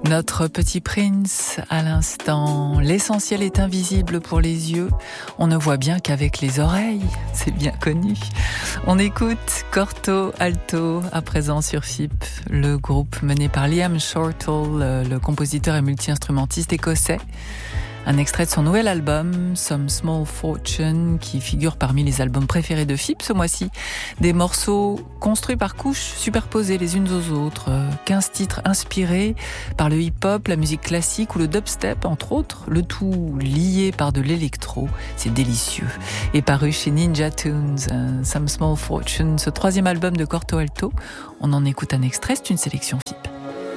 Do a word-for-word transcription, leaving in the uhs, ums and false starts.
Notre petit prince, à l'instant, l'essentiel est invisible pour les yeux, on ne voit bien qu'avec les oreilles, c'est bien connu. On écoute Corto Alto, à présent sur F I P, le groupe mené par Liam Shortall, le compositeur et multi-instrumentiste écossais. Un extrait de son nouvel album, Some Small Fortune, qui figure parmi les albums préférés de F I P ce mois-ci. Des morceaux construits par couches, superposés les unes aux autres. quinze titres inspirés par le hip-hop, la musique classique ou le dubstep, entre autres. Le tout lié par de l'électro. C'est délicieux. Et paru chez Ninja Tunes, Some Small Fortune, ce troisième album de Corto Alto. On en écoute un extrait, c'est une sélection F I P.